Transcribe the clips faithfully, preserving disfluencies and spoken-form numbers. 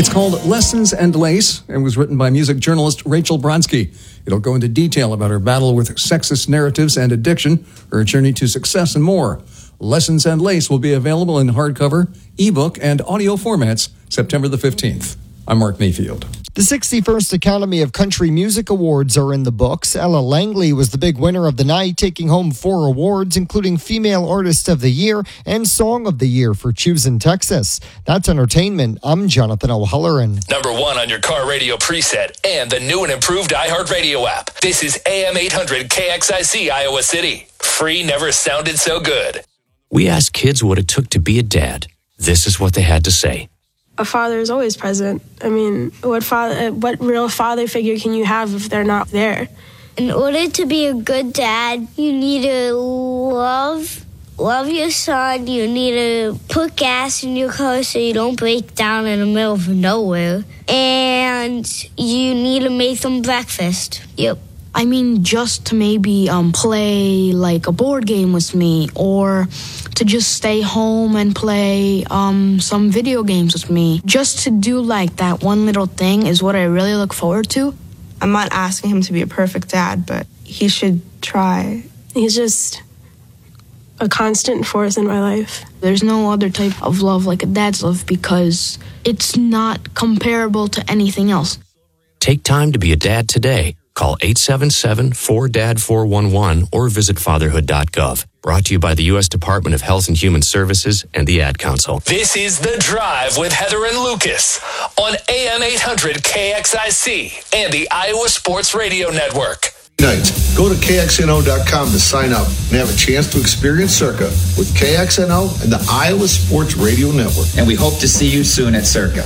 It's called Lessons and Lace and was written by music journalist Rachel Bronsky. It'll go into detail about her battle with sexist narratives and addiction, her journey to success, and more. Lessons and Lace will be available in hardcover, ebook, and audio formats September the fifteenth. I'm Mark Mayfield. The sixty-first Academy of Country Music Awards are in the books. Ella Langley was the big winner of the night, taking home four awards, including Female Artist of the Year and Song of the Year for Choosing Texas. That's entertainment. I'm Jonathan O'Halloran. Number one on your car radio preset and the new and improved iHeartRadio app. This is A M eight hundred K X I C Iowa City. Free never sounded so good. We asked kids what it took to be a dad. This is what they had to say. A father is always present. I mean, what father, what real father figure can you have if they're not there? In order to be a good dad, you need to love, love your son. You need to put gas in your car so you don't break down in the middle of nowhere. And you need to make them breakfast. Yep. I mean, just to maybe um, play like a board game with me, or to just stay home and play um, some video games with me. Just to do like that one little thing is what I really look forward to. I'm not asking him to be a perfect dad, but he should try. He's just a constant force in my life. There's no other type of love like a dad's love because it's not comparable to anything else. Take time to be a dad today. Call eight seven seven, four D A D, four one one or visit fatherhood dot gov. Brought to you by the U S Department of Health and Human Services and the Ad Council. This is The Drive with Heather and Lucas on A M eight hundred K X I C and the Iowa Sports Radio Network. Nights. Go to K X N O dot com to sign up and have a chance to experience Circa with K X N O and the Iowa Sports Radio Network. And we hope to see you soon at Circa.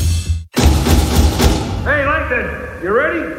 Hey, Langton, you ready?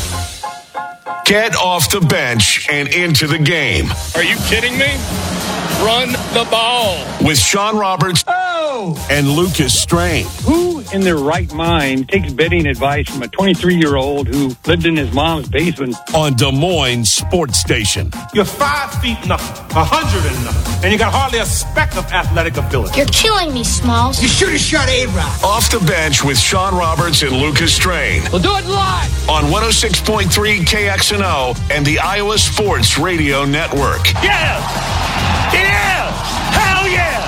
Get off the bench and into the game. Are you kidding me? Run the ball. With Sean Roberts oh. and Lucas Strain. Who in their right mind takes betting advice from a twenty-three-year-old who lived in his mom's basement? On Des Moines Sports Station. You're five feet nothing, a hundred and nothing, and you got hardly a speck of athletic ability. You're killing me, Smalls. You should have shot A-Rod. Off the bench with Sean Roberts and Lucas Strain. We'll do it live. On one oh six point three K X N O and the Iowa Sports Radio Network. Yes! Yes! Hell yes!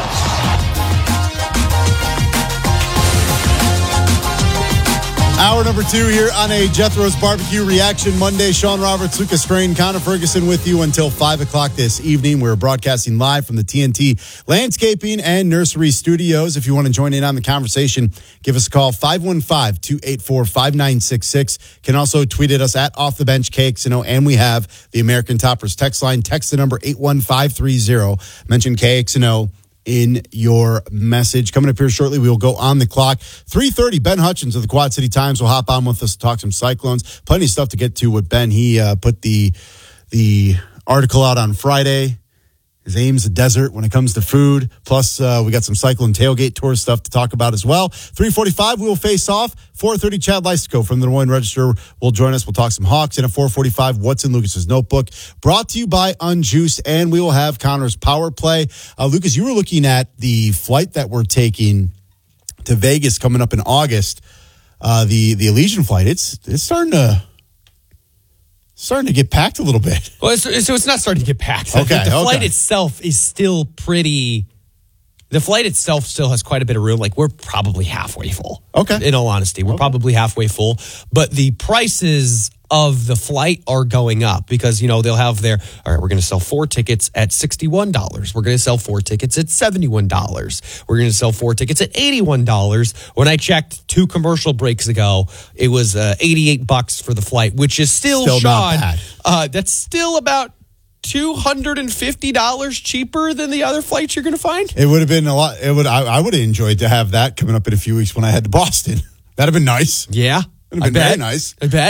Hour number two here on a Jethro's Barbecue Reaction Monday. Sean Roberts, Lucas Strain, Connor Ferguson with you until five o'clock this evening. We're broadcasting live from the T N T Landscaping and Nursery Studios. If you want to join in on the conversation, give us a call, five one five, two eight four, five nine six six. Can also tweet at us at Off the Bench K X N O, and we have the American Toppers text line. Text the number eight one five three zero. Mention K X N O in your message. Coming up here shortly, we will go on the clock. three thirty, Ben Hutchins of the Quad City Times will hop on with us to talk some Cyclones. Plenty of stuff to get to with Ben. He uh, put the the article out on Friday. His aim's the desert when it comes to food. Plus, uh, we got some Cyclone tailgate tour stuff to talk about as well. three forty-five, we will face off. four thirty, Chad Leistiko from the Des Moines Register will join us. We'll talk some Hawks. And at four forty-five, What's in Lucas's Notebook? Brought to you by Unjuiced. And we will have Connor's Power Play. Uh, Lucas, you were looking at the flight that we're taking to Vegas coming up in August. Uh, the, the Elysian flight, it's it's starting to... Starting to get packed a little bit. Well, it's, so it's not starting to get packed. Okay, the flight okay. itself is still pretty. The flight itself still has quite a bit of room. Like, we're probably halfway full. Okay. In all honesty, we're okay. probably halfway full. But the prices of the flight are going up because, you know, they'll have their, all right, we're going to sell four tickets at sixty-one dollars. We're going to sell four tickets at seventy-one dollars. We're going to sell four tickets at eighty-one dollars. When I checked two commercial breaks ago, it was uh, eighty-eight bucks for the flight, which is still, still Sean, not bad. Uh, that's still about two hundred fifty dollars cheaper than the other flights you're going to find. It would have been a lot. It would. I, I would have enjoyed to have that coming up in a few weeks when I head to Boston. That'd have been nice. Yeah. It'd have been I bet. very nice. I bet.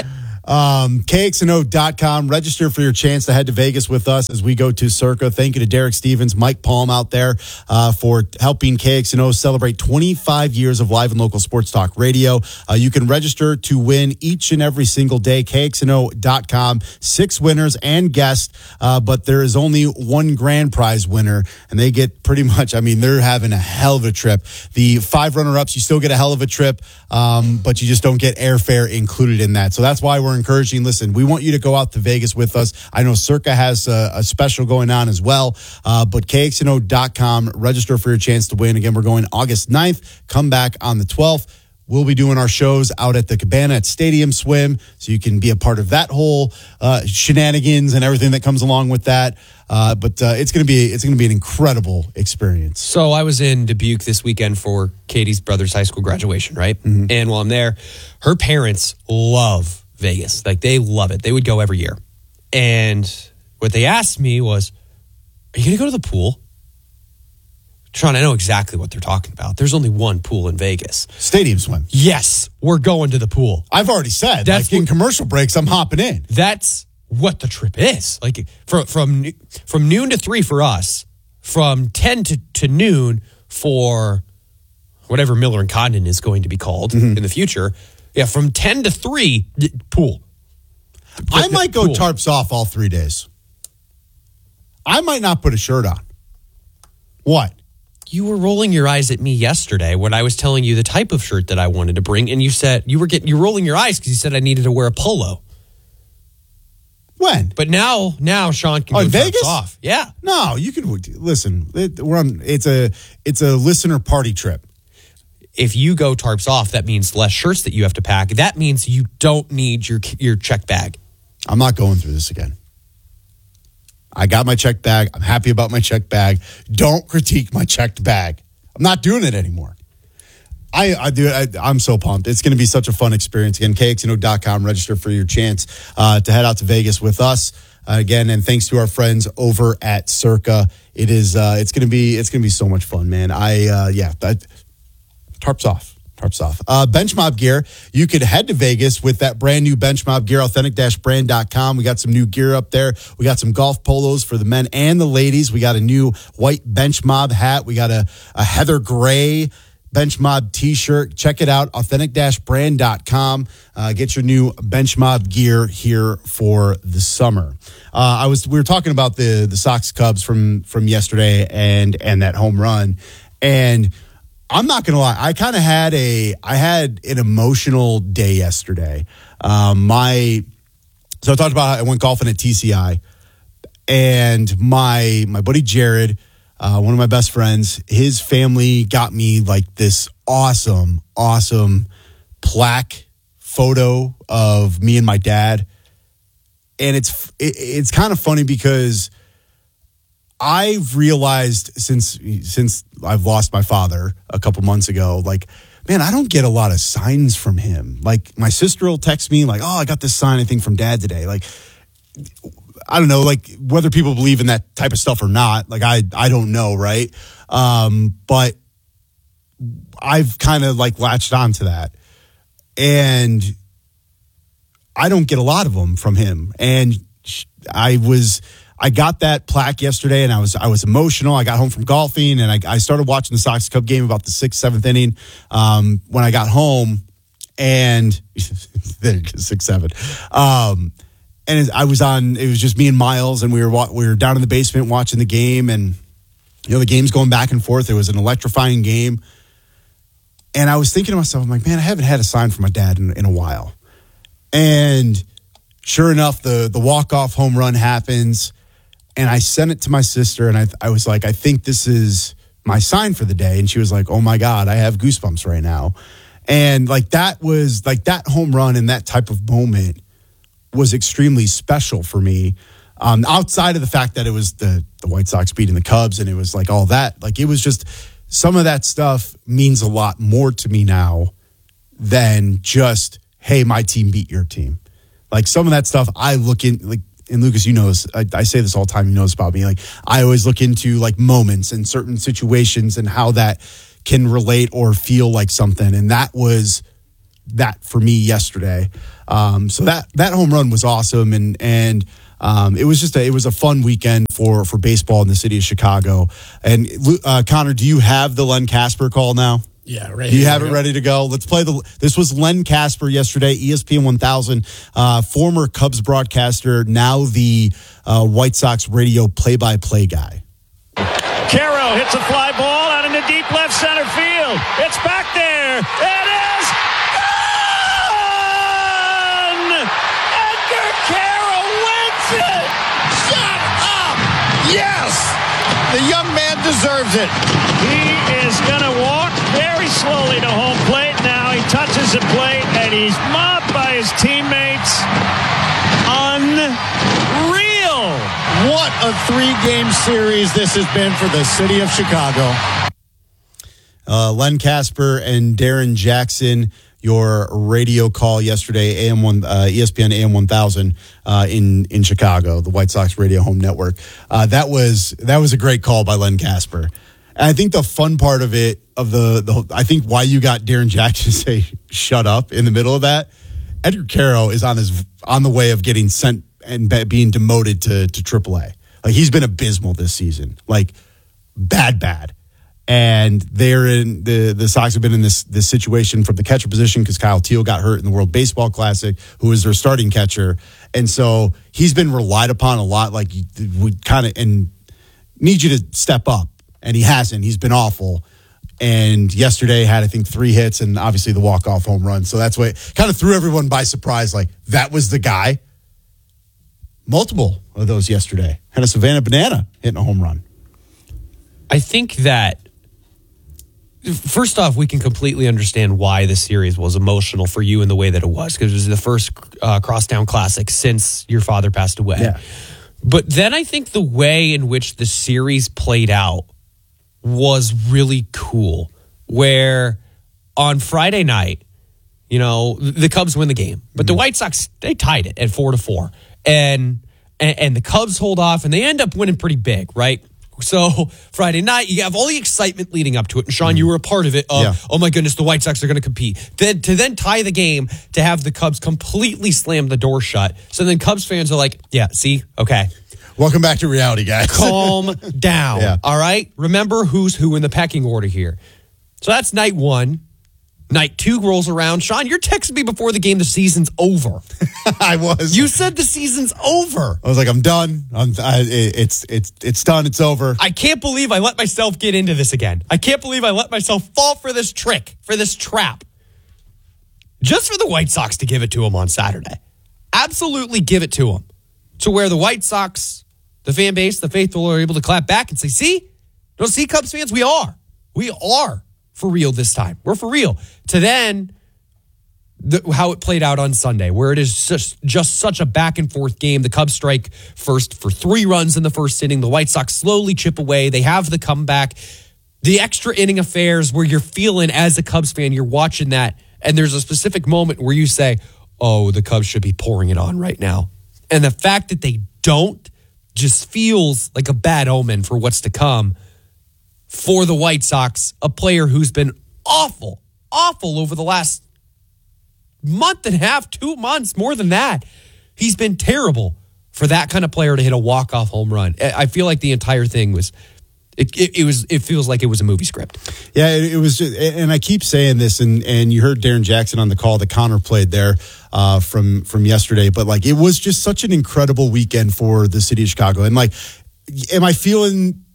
Um, K X N O dot com. Register for your chance to head to Vegas with us as we go to Circa. Thank you to Derek Stevens, Mike Palm out there uh, for helping K X N O celebrate twenty-five years of live and local sports talk radio. Uh, you can register to win each and every single day. K X N O dot com. Six winners and guests, uh, but there is only one grand prize winner, and they get pretty much, I mean, they're having a hell of a trip. The five runner-ups, you still get a hell of a trip, um, but you just don't get airfare included in that. So that's why we're encouraging, listen, we want you to go out to Vegas with us. I know Circa has a, a special going on as well, uh, but K X N O dot com, register for your chance to win. Again, we're going August ninth, come back on the twelfth. We'll be doing our shows out at the Cabana at Stadium Swim, so you can be a part of that whole uh, shenanigans and everything that comes along with that. Uh, but uh, it's gonna be it's gonna be an incredible experience. So I was in Dubuque this weekend for Katie's brother's high school graduation, right? Mm-hmm. And while I'm there, her parents love Vegas. Like, they love it. They would go every year. And what they asked me was, are you going to go to the pool? Sean, I know exactly what they're talking about. There's only one pool in Vegas. Stadium Swim. Yes, we're going to the pool. I've already said, that's like, in commercial breaks, I'm hopping in. That's what the trip is. Like, from from, from noon to three for us, from ten to, to noon for whatever Miller and Condon is going to be called mm-hmm. in the future. Yeah, from ten to three, pool. I might go pool. Tarps off all three days. I might not put a shirt on. What? You were rolling your eyes at me yesterday when I was telling you the type of shirt that I wanted to bring, and you said you were getting you rolling your eyes because you said I needed to wear a polo. When? But now, now Sean can oh, go Vegas Tarps off. Yeah. No, you can listen. It, we're on. It's a it's a listener party trip. If you go Tarps off, that means less shirts that you have to pack. That means you don't need your your check bag. I'm not going through this again. I got my checked bag. I'm happy about my checked bag. Don't critique my checked bag. I'm not doing it anymore. I, I do. I, I'm so pumped. It's going to be such a fun experience. Again, K X N O dot com. Register for your chance uh, to head out to Vegas with us uh, again. And thanks to our friends over at Circa. It is. Uh, it's going to be. It's going to be so much fun, man. I uh, yeah. That, tarps off. Tarps off. Uh, Benchmob gear. You could head to Vegas with that brand new Benchmob gear, authentic dash brand dot com. We got some new gear up there. We got some golf polos for the men and the ladies. We got a new white Benchmob hat. We got a, a heather gray Benchmob t-shirt. Check it out, authentic dash brand dot com. Uh, get your new Benchmob gear here for the summer. Uh, I was we were talking about the the Sox Cubs from from yesterday and and that home run, and I'm not gonna lie, I kind of had a I had an emotional day yesterday. Um, my so I talked about how I went golfing at T C I, and my my buddy Jared, uh, one of my best friends, his family got me like this awesome, awesome plaque photo of me and my dad, and it's it, it's kind of funny because I've realized since since I've lost my father a couple months ago, like, man, I don't get a lot of signs from him. Like, my sister will text me like, oh, I got this sign, I think, from Dad today. Like, I don't know, like, whether people believe in that type of stuff or not. Like, I I don't know, right? Um, but I've kind of like latched onto that, and I don't get a lot of them from him. And I was. I got that plaque yesterday, and I was I was emotional. I got home from golfing, and I, I started watching the Sox Cub game about the sixth, seventh inning. Um, when I got home, and six, seven, um, and I was on. It was just me and Miles, and we were we were down in the basement watching the game, and you know the game's going back and forth. It was an electrifying game, and I was thinking to myself, I'm like, man, I haven't had a sign from my dad in, in a while, and sure enough, the the walk off home run happens. And I sent it to my sister, and I I was like, I think this is my sign for the day. And she was like, oh, my God, I have goosebumps right now. And, like, that was, like, that home run and that type of moment was extremely special for me. Um, outside of the fact that it was the, the White Sox beating the Cubs, and it was, like, all that. Like, it was just, some of that stuff means a lot more to me now than just, hey, my team beat your team. Like, some of that stuff I look in, like, and Lucas, you know this, I, I say this all the time, you know this about me. Like, I always look into like moments and certain situations and how that can relate or feel like something. And that was that for me yesterday. Um, so that that home run was awesome, and and um, it was just a, it was a fun weekend for for baseball in the city of Chicago. And uh, Connor, do you have the Len Casper call now? Yeah, right. Do you have it ready to go? Let's play the. This was Len Casper yesterday, E S P N one thousand, uh, former Cubs broadcaster, now the uh, White Sox radio play-by-play guy. Caro hits a fly ball out into deep left center field. It's back there. It is gone! Edgar Caro wins it! Shut up! Yes! The young man deserves it. He is going to walk very slowly to home plate now. He touches the plate, and he's mobbed by his teammates. Unreal! What a three-game series this has been for the city of Chicago. Uh, Len Casper and Darren Jackson, your radio call yesterday, A M one, uh, E S P N A M one thousand uh, in in Chicago, the White Sox radio home network. Uh, that was that was a great call by Len Casper. And I think the fun part of it, of the the, I think why you got Darren Jackson to say "shut up" in the middle of that. Edgar Caro is on his on the way of getting sent and being demoted to to triple A. Like, he's been abysmal this season, like bad, bad. And they're in the the Sox have been in this this situation from the catcher position because Kyle Teal got hurt in the World Baseball Classic, who is their starting catcher, and so he's been relied upon a lot. Like, we kind of and need you to step up, and he hasn't. He's been awful. And yesterday had, I think, three hits and obviously the walk-off home run. So that's what kind of threw everyone by surprise. Like, that was the guy. Multiple of those yesterday. Had a Savannah Banana hitting a home run. I think that, first off, we can completely understand why the series was emotional for you in the way that it was, because it was the first uh, Crosstown Classic since your father passed away. Yeah. But then I think the way in which the series played out was really cool, where on Friday night, you know, the Cubs win the game, but mm-hmm. the White Sox, they tied it at four to four, and, and and the Cubs hold off, and they end up winning pretty big, right? So Friday night, you have all the excitement leading up to it, and Sean, mm-hmm. you were a part of it. Of, yeah. Oh my goodness, the White Sox are going to compete. Then to then tie the game, to have the Cubs completely slam the door shut. So then Cubs fans are like, yeah, see, okay. Welcome back to reality, guys. Calm down. Yeah. All right? Remember who's who in the pecking order here. So that's night one. Night two rolls around. Sean, you're texting me before the game the season's over. I was. You said the season's over. I was like, I'm done. I'm, I, it's it's it's done. It's over. I can't believe I let myself get into this again. I can't believe I let myself fall for this trick, for this trap. Just for the White Sox to give it to them on Saturday. Absolutely give it to them. To where the White Sox, the fan base, the faithful are able to clap back and say, see? Don't see, Cubs fans? We are. We are for real this time. We're for real. To then, the, how it played out on Sunday, where it is just, just such a back and forth game. The Cubs strike first for three runs in the first inning. The White Sox slowly chip away. They have the comeback. The extra inning affairs where you're feeling, as a Cubs fan, you're watching that, and there's a specific moment where you say, oh, the Cubs should be pouring it on right now. And the fact that they don't just feels like a bad omen for what's to come for the White Sox, a player who's been awful, awful over the last month and a half, two months, more than that. He's been terrible for that kind of player to hit a walk-off home run. I feel like the entire thing was, it, it, it was, it feels like it was a movie script. Yeah, it, it was, just, and I keep saying this, and and you heard Darren Jackson on the call that Connor played there uh, from from yesterday, but like, it was just such an incredible weekend for the city of Chicago. And like, am I feeling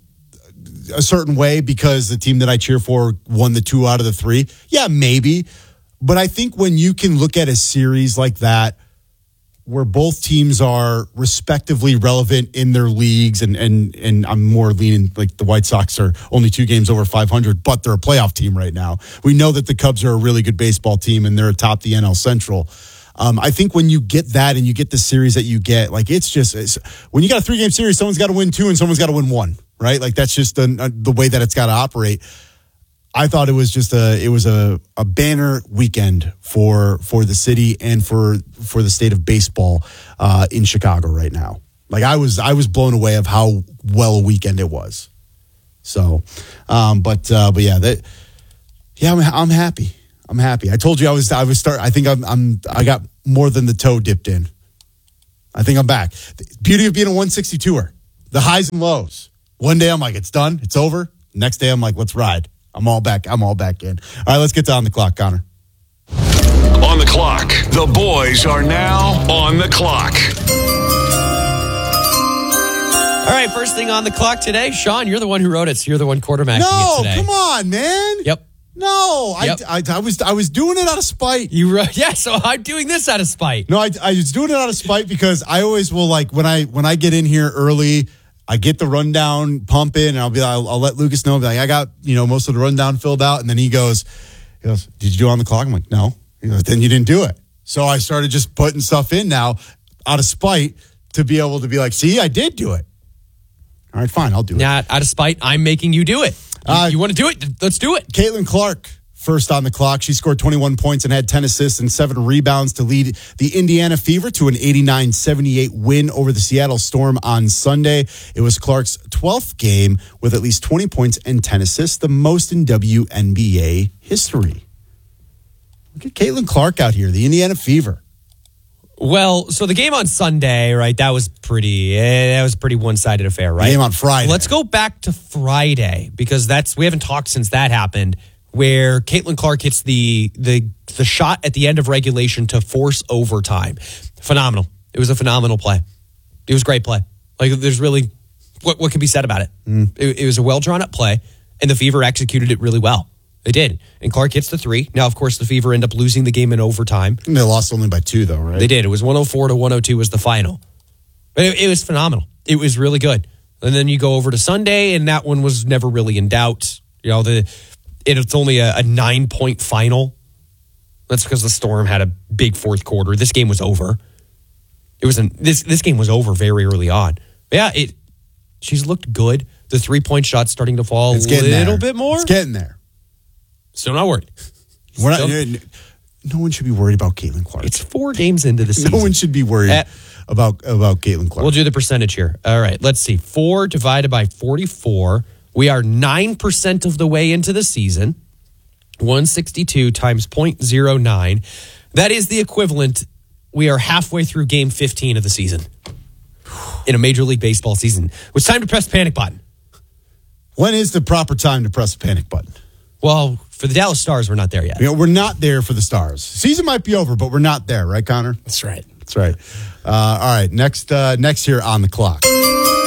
a certain way because the team that I cheer for won the two out of the three? Yeah, maybe. But I think when you can look at a series like that, where both teams are respectively relevant in their leagues, and and and I'm more leaning like the White Sox are only two games over five hundred, but they're a playoff team right now. We know that the Cubs are a really good baseball team, and they're atop the N L Central. Um, I think when you get that and you get the series that you get, like, it's just it's, when you got a three game series, someone's got to win two and someone's got to win one, right? Like, that's just the the way that it's got to operate. I thought it was just a it was a, a banner weekend for for the city and for for the state of baseball uh, in Chicago right now. Like, I was I was blown away of how well a weekend it was. So, um, but uh, but yeah, that yeah, I'm I'm happy. I'm happy. I told you I was I was start I think I'm I'm I got more than the toe dipped in. I think I'm back. The beauty of being a one sixty-two-er. The highs and lows. One day I'm like, it's done, it's over. Next day I'm like, let's ride. I'm all back. I'm all back in. All right, let's get to On the Clock, Connor. On the clock. The boys are now on the clock. All right, first thing on the clock today. Sean, you're the one who wrote it, so you're the one quarterbacking no, it today. come on, man. Yep. No, Yep. I, I, I was I was doing it out of spite. You wrote, yeah, so I'm doing this out of spite. No, I, I was doing it out of spite because I always will, like, when I when I get in here early, I get the rundown pump in, and I'll be I'll, I'll let Lucas know, be like, I got, you know, most of the rundown filled out, and then he goes, he goes, did you do it on the clock? I'm like, no. He goes, then you didn't do it. So I started just putting stuff in now out of spite to be able to be like, see, I did do it. All right, fine, I'll do it. Not out of spite, I'm making you do it. You, Uh, you want to do it? Let's do it. Caitlin Clark, first on the clock. She scored twenty-one points and had ten assists and seven rebounds to lead the Indiana Fever to an eighty-nine seventy-eight win over the Seattle Storm on Sunday. It was Clark's twelfth game with at least twenty points and ten assists, the most in W N B A history. Look at Caitlin Clark out here, the Indiana Fever. Well, so the game on Sunday, right? That was pretty. Eh, that was a pretty one-sided affair, right? The game on Friday. Let's go back to Friday because that's we haven't talked since that happened. Where Caitlin Clark hits the the the shot at the end of regulation to force overtime. Phenomenal. It was a phenomenal play. It was a great play. Like there's really what what can be said about it. Mm. It, it was a well drawn up play, and the Fever executed it really well. They did. And Clark hits the three. Now, of course, the Fever end up losing the game in overtime. And they lost only by two, though, right? They did. It was one oh four to one oh two was the final. But it, it was phenomenal. It was really good. And then you go over to Sunday, and that one was never really in doubt. You know, the it, it's only a, a nine-point final. That's because the Storm had a big fourth quarter. This game was over. It was an, this this game was over very early on. But yeah, it. She's looked good. The three-point shot's starting to fall It's a getting little there. bit more. It's getting there. Still not worried. We're not, Still- no one should be worried about Caitlin Clark. It's four games into the season. No one should be worried At- about about Caitlin Clark. We'll do the percentage here. All right, let's see. Four divided by forty-four. We are nine percent of the way into the season. one sixty-two times zero point zero nine. That is the equivalent. We are halfway through game fifteen of the season in a Major League Baseball season. It's time to press the panic button. When is the proper time to press the panic button? Well, for the Dallas Stars, we're not there yet. You know, we're not there for the Stars. Season might be over, but we're not there, right, Connor? That's right. That's right. Uh, all right, next uh, next here on the clock. All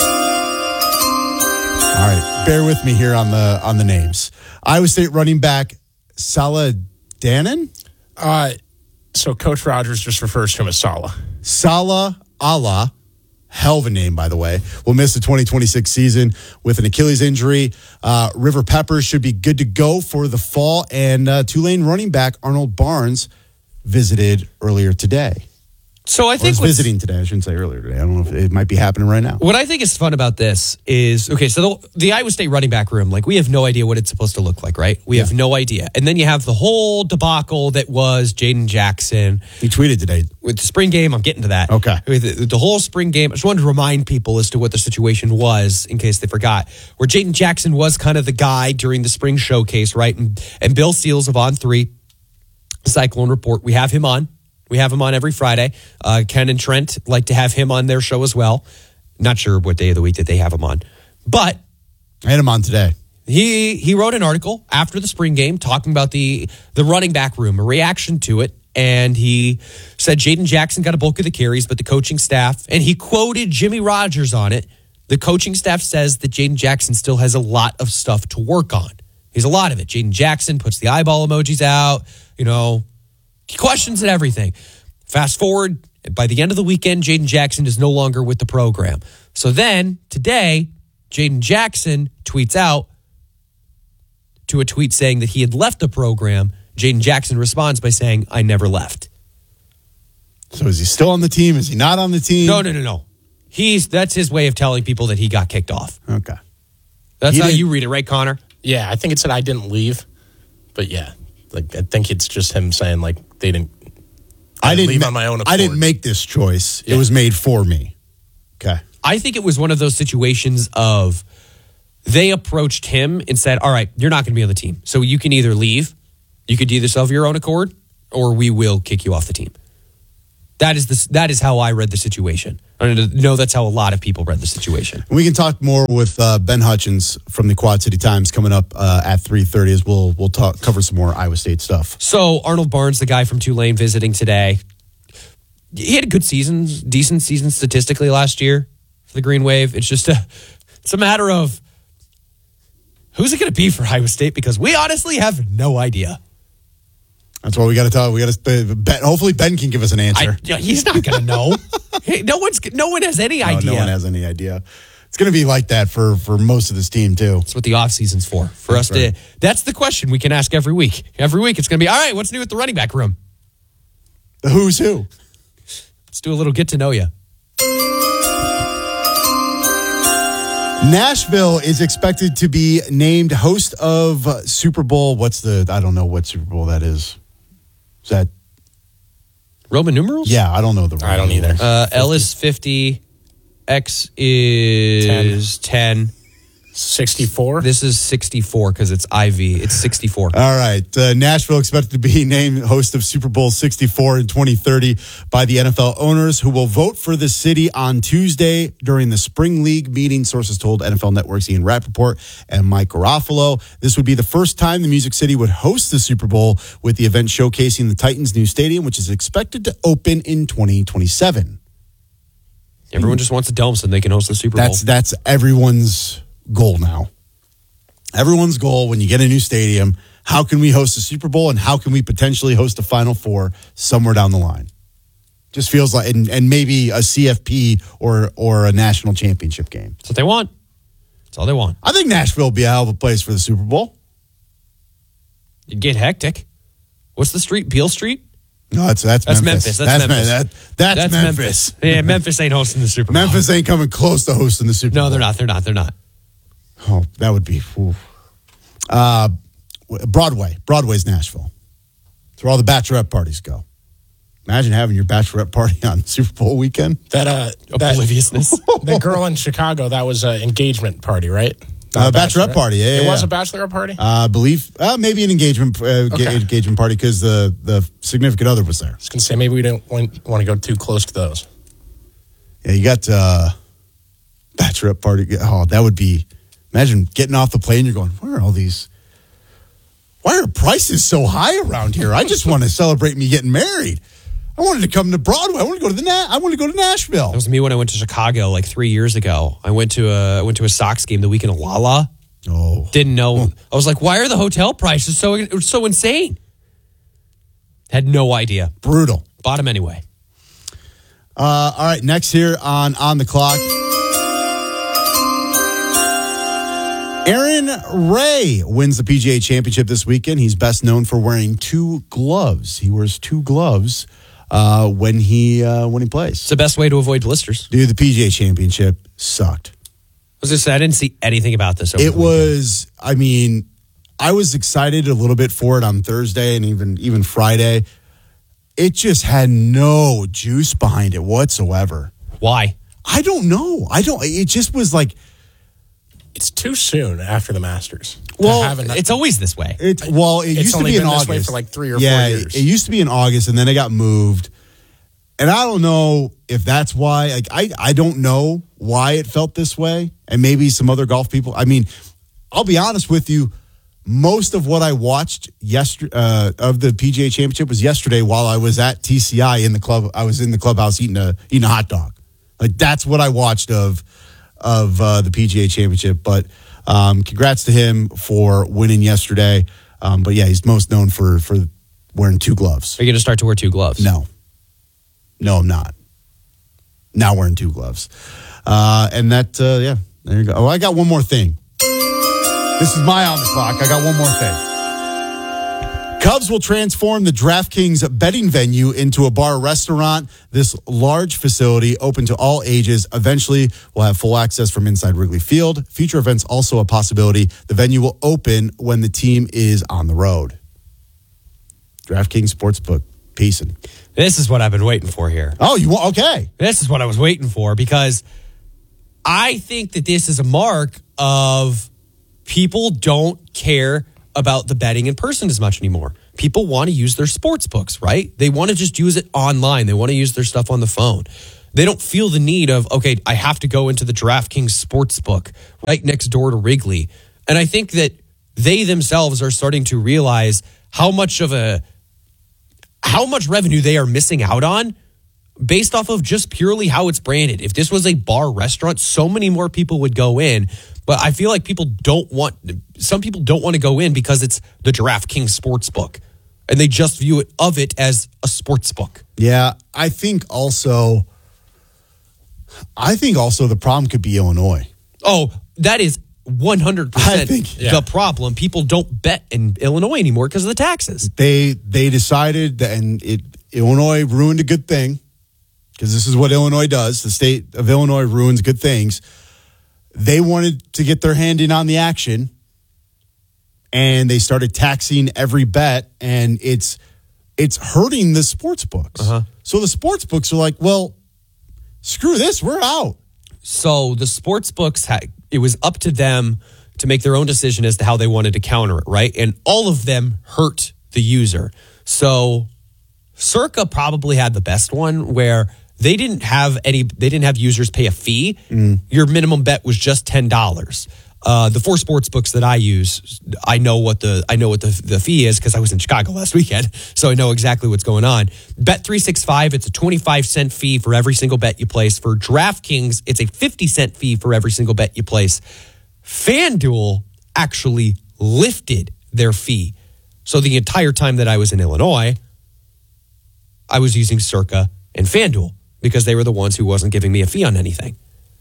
right, bear with me here on the on the names. Iowa State running back Salah Danon? Uh, so Coach Rogers just refers to him as Salah. Salah Allah. Hell of a name, by the way. Will miss the twenty twenty-six season with an Achilles injury. Uh, River Peppers should be good to go for the fall. And uh, Tulane running back Arnold Barnes visited earlier today. So I Or think is what's- visiting today. I shouldn't say earlier today. I don't know if it might be happening right now. What I think is fun about this is, okay, so the, the Iowa State running back room, like we have no idea what it's supposed to look like, right? We Yeah. have no idea. And then you have the whole debacle that was Jaden Jackson. He tweeted today. With the spring game, I'm getting to that. Okay. With the, the whole spring game, I just wanted to remind people as to what the situation was in case they forgot. Where Jaden Jackson was kind of the guy during the spring showcase, right? And, and Bill Seals of On three, Cyclone Report, we have him on. We have him on every Friday. Uh, Ken and Trent like to have him on their show as well. Not sure what day of the week that they have him on. But I had him on today. He he wrote an article after the spring game talking about the, the running back room, a reaction to it. And he said Jaden Jackson got a bulk of the carries, but the coaching staff, and he quoted Jimmy Rogers on it. The coaching staff says that Jaden Jackson still has a lot of stuff to work on. He's a lot of it. Jaden Jackson puts the eyeball emojis out, you know, questions and everything. Fast forward, by the end of the weekend, Jaden Jackson is no longer with the program. So then, today, Jaden Jackson tweets out to a tweet saying that he had left the program. Jaden Jackson responds by saying, I never left. So is he still on the team? Is he not on the team? No, no, no, no. He's that's his way of telling people that he got kicked off. Okay. That's He how didn't- you read it, right, Connor? Yeah, I think it said I didn't leave. But yeah, like I think it's just him saying like they didn't. I didn't leave ma- on my own accord. I didn't make this choice. Yeah. It was made for me. Okay. I think it was one of those situations of they approached him and said, all right, you're not going to be on the team. So you can either leave, You could either sell of your own accord, or we will kick you off the team. That is the, that is how I read the situation. I know that's how a lot of people read the situation. We can talk more with uh, Ben Hutchins from the Quad City Times coming up uh, at three thirty as we'll we'll talk cover some more Iowa State stuff. So Arnold Barnes, the guy from Tulane, visiting today. He had a good season, decent season statistically last year for the Green Wave. It's just a it's a matter of who's it going to be for Iowa State, because we honestly have no idea. That's why we got to tell. We got to bet. Hopefully, Ben can give us an answer. I, he's not going to know. Hey, no one's. No one has any no, idea. No one has any idea. It's going to be like that for for most of this team too. That's what the off season's for. For that's us right. to. That's the question we can ask every week. Every week, it's going to be all right. What's new at the running back room? The who's who. Let's do a little get to know you. Nashville is expected to be named host of Super Bowl. What's the? I don't know what Super Bowl that is. Is that Roman numerals? Yeah, I don't know the. Roman I don't either. Uh, L is fifty. X is ten. sixty-four. This is sixty-four because it's I V. It's sixty-four. All right. Uh, Nashville expected to be named host of Super Bowl sixty-four in twenty thirty by the N F L owners, who will vote for the city on Tuesday during the Spring League meeting, sources told N F L Network's Ian Rappaport and Mike Garofalo. This would be the first time the Music City would host the Super Bowl, with the event showcasing the Titans' new stadium, which is expected to open in twenty twenty-seven. Everyone just wants a dome so they can host the Super Bowl. That's that's everyone's goal now. Everyone's goal when you get a new stadium, how can we host a Super Bowl and how can we potentially host a Final Four somewhere down the line? Just feels like, and, and maybe a C F P or or a national championship game. That's what they want. That's all they want. I think Nashville will be a hell of a place for the Super Bowl. It'd get hectic. What's the street? Beale Street? No, that's that's, that's Memphis. Memphis. That's, that's Memphis. That, that's, that's Memphis. Memphis. Yeah, Memphis ain't hosting the Super Bowl. Memphis ain't coming close to hosting the Super no, Bowl. No, they're not. They're not. They're not. Oh, that would be. Uh, Broadway. Broadway's Nashville. It's where all the bachelorette parties go. Imagine having your bachelorette party on Super Bowl weekend. That uh, obliviousness. That, the girl in Chicago, that was an engagement party, right? Uh, bachelorette, bachelorette party. Yeah, it yeah, was yeah. a bachelorette party. I uh, believe uh, maybe an engagement uh, okay. engagement party because the the significant other was there. I was gonna say maybe we don't want to go too close to those. Yeah, you got uh, bachelorette party. Oh, that would be. Imagine getting off the plane. You're going, where are all these? Why are prices so high around here? I just want to celebrate me getting married. I wanted to come to Broadway. I want to go to the. Na- I want to go to Nashville. That was me when I went to Chicago like three years ago. I went to a I went to a Sox game the weekend of Lala. Oh, didn't know. Oh. I was like, why are the hotel prices so so insane? Had no idea. Brutal. Bought them anyway. Uh, all right, next here on on the clock. Aaron Ray wins the P G A Championship this weekend. He's best known for wearing two gloves. He wears two gloves uh, when he uh, when he plays. It's the best way to avoid blisters. Dude, the P G A Championship sucked. I was just saying, I didn't see anything about this. Over it was, I mean, I was excited a little bit for it on Thursday and even even Friday. It just had no juice behind it whatsoever. Why? I don't know. I don't. It just was like. It's too soon after the Masters. Well, it's always this way. It, well, it it's used to only be been in this August. way for like three or yeah, four years. It, it used to be in August, and then it got moved. And I don't know if that's why. Like, I, I don't know why it felt this way. And maybe some other golf people. I mean, I'll be honest with you. Most of what I watched yesterday uh, of the P G A Championship was yesterday while I was at T C I in the club. I was in the clubhouse eating a eating a hot dog. Like that's what I watched of of uh, the P G A Championship. But um, congrats to him for winning yesterday. Um, but yeah, he's most known for for wearing two gloves. Are you going to start to wear two gloves? No, no, I'm not. Now wearing two gloves, uh, and that uh, yeah, there you go. Oh, I got one more thing. This is my on the clock. I got one more thing. Cubs will transform the DraftKings betting venue into a bar restaurant. This large facility, open to all ages, eventually will have full access from inside Wrigley Field. Future events also a possibility. The venue will open when the team is on the road. DraftKings Sportsbook, peacing. This is what I've been waiting for here. Oh, you want? Okay. This is what I was waiting for because I think that this is a mark of people don't care about the betting in person as much anymore. people want to use their sports books, right? They want to just use it online. They want to use their stuff on the phone. They don't feel the need of, okay, I have to go into the DraftKings Sportsbook right next door to Wrigley. And I think that they themselves are starting to realize how much of a, how much revenue they are missing out on based off of just purely how it's branded. If this was a bar restaurant, so many more people would go in. But I feel like people don't want, some people don't want to go in because it's the DraftKings Sportsbook. And they just view it of it as a sports book. Yeah, I think also, I think also the problem could be Illinois. Oh, that is one hundred percent I think, yeah. the problem. People don't bet in Illinois anymore because of the taxes. They they decided, that, and it Illinois ruined a good thing, because this is what Illinois does. The state of Illinois ruins good things. They wanted to get their hand in on the action, and they started taxing every bet, and it's it's hurting the sports books. Uh-huh. So the sports books are like, well, screw this, we're out. So the sports books, had, it was up to them to make their own decision as to how they wanted to counter it, right? And all of them hurt the user. So Circa probably had the best one, where they didn't have any, they didn't have users pay a fee. Mm. Your minimum bet was just ten dollars. Uh, the four sports books that I use, I know what the I know what the, the fee is because I was in Chicago last weekend, so I know exactly what's going on. Bet three sixty-five, it's a twenty-five cent fee for every single bet you place. For DraftKings, it's a fifty cent fee for every single bet you place. FanDuel actually lifted their fee. So the entire time that I was in Illinois, I was using Circa and FanDuel because they were the ones who wasn't giving me a fee on anything.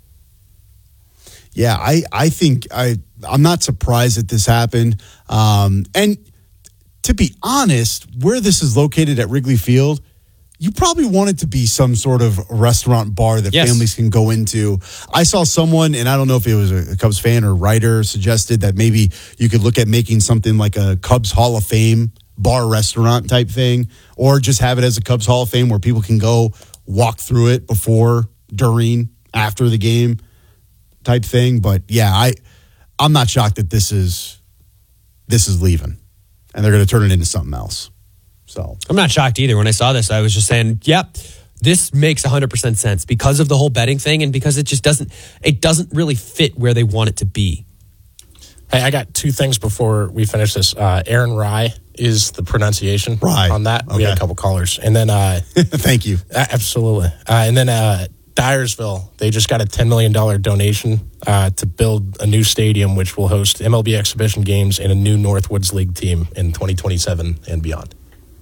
Yeah, I, I think I, I'm not surprised that this happened. Um, and to be honest, where this is located at Wrigley Field, you probably want it to be some sort of restaurant bar that yes. families can go into. I saw someone, and I don't know if it was a Cubs fan or writer, suggested that maybe you could look at making something like a Cubs Hall of Fame bar restaurant type thing, or just have it as a Cubs Hall of Fame where people can go walk through it before, during, after the game type thing. But yeah, I, I'm not shocked that this is this is leaving, and they're going to turn it into something else. So I'm not shocked either. When I saw this, I was just saying, yep, this makes one hundred percent sense because of the whole betting thing and because it just doesn't, it doesn't really fit where they want it to be. Hey, I got two things before we finish this. Uh, Aaron Rye is the pronunciation Rye. on that. Okay. We had a couple callers. And then... Uh, Thank you. Uh, absolutely. Uh, and then uh, Dyersville, they just got a ten million dollars donation uh, to build a new stadium which will host M L B exhibition games and a new Northwoods League team in twenty twenty-seven and beyond.